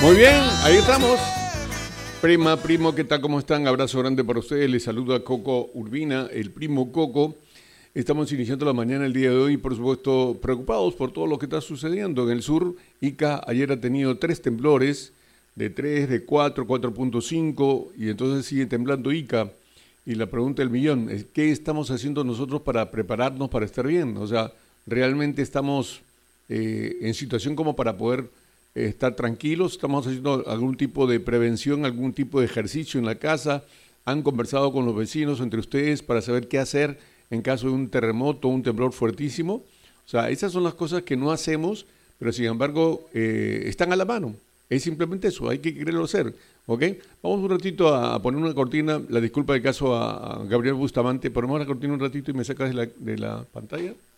Muy bien, ahí estamos. Prima, primo, ¿qué tal? ¿Cómo están? Abrazo grande para ustedes. Les saluda Coco Urbina, el primo Coco. Estamos iniciando la mañana el día de hoy, por supuesto, preocupados por todo lo que está sucediendo. En el sur, Ica ayer ha tenido 3 temblores, de 3, de 4, 4.5, y entonces sigue temblando Ica. Y la pregunta del millón es, ¿qué estamos haciendo nosotros para prepararnos para estar bien? O sea, ¿realmente estamos en situación como para poder estar tranquilos? ¿Estamos haciendo algún tipo de prevención, algún tipo de ejercicio en la casa? ¿Han conversado con los vecinos, entre ustedes, para saber qué hacer en caso de un terremoto o un temblor fuertísimo? O sea, esas son las cosas que no hacemos, pero sin embargo están a la mano. Es simplemente eso, hay que quererlo hacer, ¿ok? Vamos un ratito a poner una cortina, la disculpa de caso a Gabriel Bustamante, ponemos la cortina un ratito y me sacas de la pantalla.